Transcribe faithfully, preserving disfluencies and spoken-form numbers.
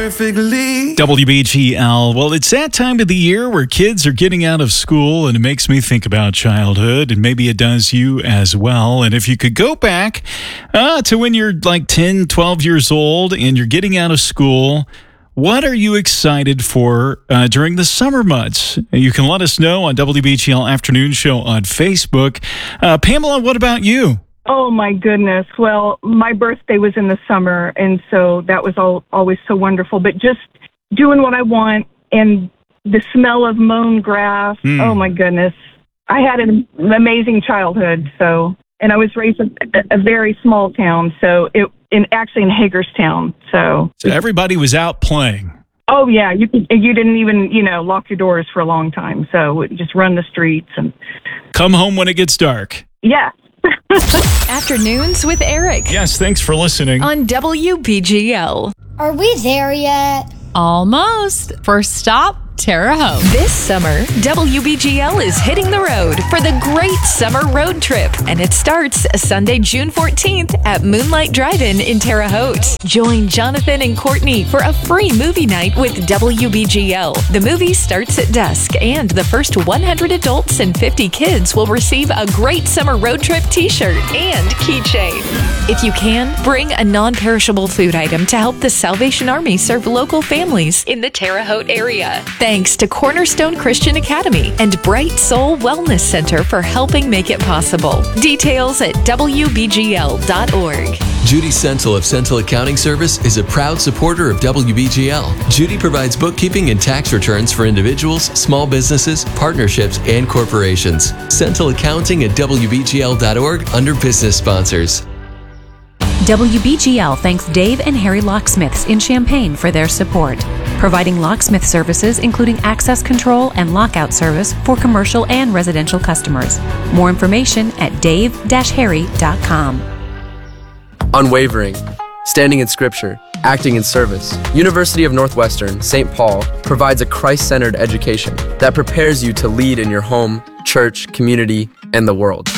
perfectly. W B G L. Well, it's that time of the year where kids are getting out of school, and it makes me think about childhood, and maybe it does you as well. And if you could go back uh, to when you're like ten, twelve years old and you're getting out of school, what are you excited for uh, during the summer months? You can let us know on W B G L Afternoon Show on Facebook. Uh, Pamela, what about you? Oh, my goodness. Well, my birthday was in the summer, and so that was all, always so wonderful. But just doing what I want and the smell of mown grass, mm. oh, my goodness. I had an amazing childhood, so, and I was raised in a, a very small town, so it in actually in Hagerstown. So, so everybody was out playing. Oh, yeah. You could, you didn't even, you know, lock your doors for a long time, so just run the streets. And come home when it gets dark. Yeah. Afternoons with Eric. Yes, thanks for listening. On W B G L. Are we there yet? Almost. First stop, Terre Haute. This summer, W B G L is hitting the road for the Great Summer Road Trip, and it starts Sunday, June fourteenth at Moonlight Drive-In in Terre Haute. Join Jonathan and Courtney for a free movie night with W B G L. The movie starts at dusk, and the first one hundred adults and fifty kids will receive a Great Summer Road Trip t-shirt and keychain. If you can, bring a non-perishable food item to help the Salvation Army serve local families in the Terre Haute area. Thanks to Cornerstone Christian Academy and Bright Soul Wellness Center for helping make it possible. Details at W B G L dot org. Judy Sentel of Sentel Accounting Service is a proud supporter of W B G L. Judy provides bookkeeping and tax returns for individuals, small businesses, partnerships, and corporations. Sentel Accounting at W B G L dot org under business sponsors. W B G L thanks Dave and Harry Locksmiths in Champaign for their support, providing locksmith services including access control and lockout service for commercial and residential customers. More information at dave dash harry dot com. Unwavering, standing in Scripture, acting in service. University of Northwestern, Saint Paul provides a Christ-centered education that prepares you to lead in your home, church, community, and the world.